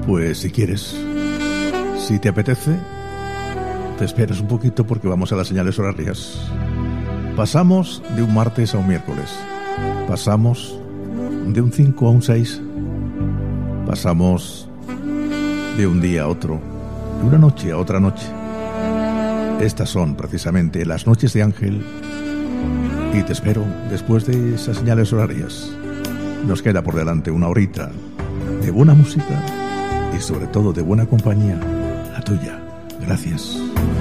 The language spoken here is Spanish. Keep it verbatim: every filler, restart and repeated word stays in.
Pues si quieres, si te apetece, te esperas un poquito porque vamos a las señales horarias. Pasamos de un martes a un miércoles. Pasamos de un cinco a un seis. Pasamos de un día a otro, de una noche a otra noche. Estas son precisamente las noches de Ángel. Y te espero después de esas señales horarias. Nos queda por delante una horita de buena música y sobre todo de buena compañía, la tuya. Gracias.